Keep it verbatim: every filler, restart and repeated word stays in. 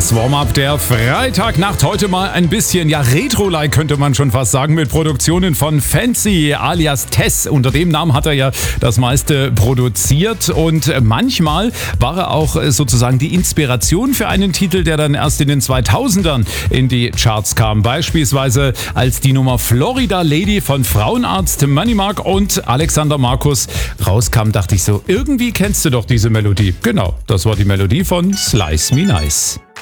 Das Warm-up der Freitagnacht. Heute mal ein bisschen, ja, Retro-like könnte man schon fast sagen, mit Produktionen von Fancy alias Tess. Unter dem Namen hat er ja das meiste produziert und manchmal war er auch sozusagen die Inspiration für einen Titel, der dann erst in den zweitausendern in die Charts kam. Beispielsweise als die Nummer Florida Lady von Frauenarzt Money Mark und Alexander Markus rauskam, dachte ich so, irgendwie kennst du doch diese Melodie. Genau, das war die Melodie von Slice Me Nice.